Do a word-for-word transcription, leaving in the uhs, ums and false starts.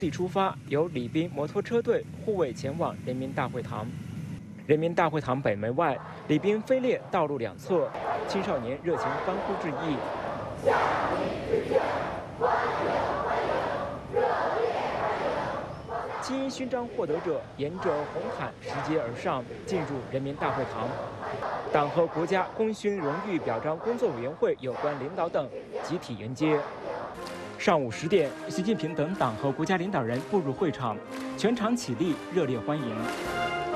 地出发，由礼宾摩托车队护卫前往人民大会堂。人民大会堂北门外，礼宾飞列道路两侧，青少年热情欢呼致意。金鹰勋章获得者沿着红毯拾阶而上，进入人民大会堂。党和国家功勋荣誉表彰工作委员会有关领导等集体迎接。上午十点，习近平等党和国家领导人步入会场，全场起立热烈欢迎。